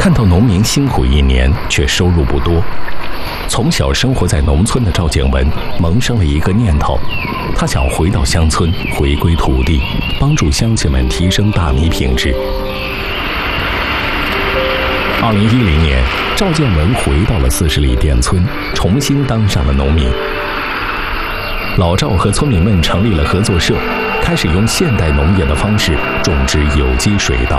看到农民辛苦一年却收入不多，从小生活在农村的赵建文萌生了一个念头，他想回到乡村，回归土地，帮助乡亲们提升大米品质。2010年，赵建文回到了40里店村，重新当上了农民。老赵和村民们成立了合作社，开始用现代农业的方式种植有机水稻。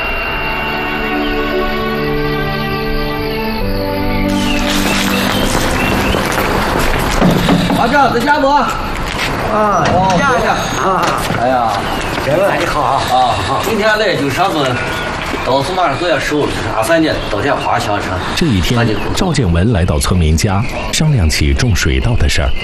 老赵在家不？ 家啊！ 哎呀， 建文你好啊！ 今天来就上个稻子马上都要收了，23年稻田花乡城。 这一天，赵建文来到村民家，商量起种水稻的事儿。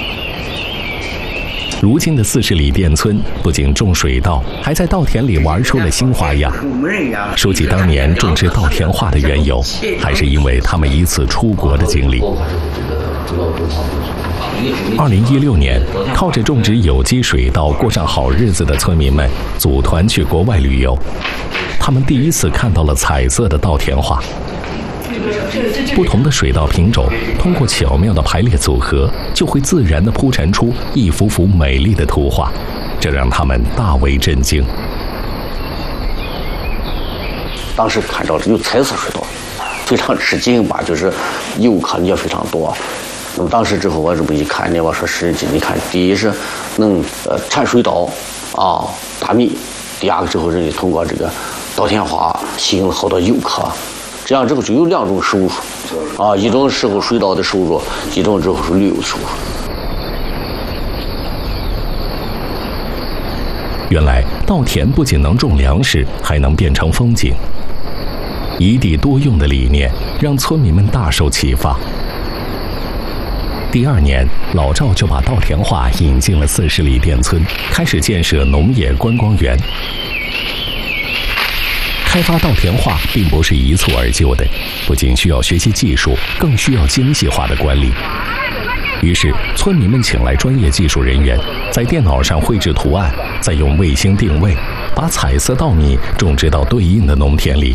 如今的40里店村不仅种水稻，还在稻田里玩出了新花样。说起当年种植稻田花的缘由，还是因为他们一次出国的经历。2016年，靠着种植有机水稻过上好日子的村民们组团去国外旅游，他们第一次看到了彩色的稻田花。不同的水稻品种通过巧妙的排列组合，就会自然地铺陈出一幅幅美丽的图画，这让他们大为震惊。 当时看到有彩色水稻，非常吃惊吧，就是游客也非常多。那么当时之后，我这么一看呢，我说是你看，第一是能产水稻啊大米，第二个之后人家通过这个稻田花吸引了好多游客。这样之后就有2种收入啊，一种时候水稻的收入，一种之后是旅游收入。 原来稻田不仅能种粮食，还能变成风景。一地多用的理念让村民们大受启发。第2年，老赵就把稻田花引进了40里店村，开始建设农业观光园。开发稻田花并不是一蹴而就的，不仅需要学习技术，更需要精细化的管理。于是，村民们请来专业技术人员，在电脑上绘制图案，再用卫星定位，把彩色稻米种植到对应的农田里。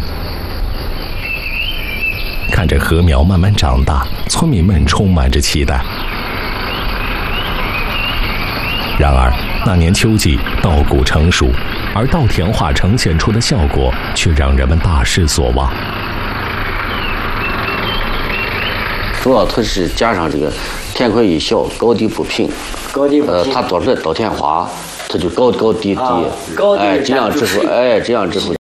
看着禾苗慢慢长大，村民们充满着期待。然而，那年秋季稻谷成熟，而稻田花呈现出的效果却让人们大失所望。 主要它是加上这个田块一小，高低不平。它做出来稻田花，它就高低低。这样之后，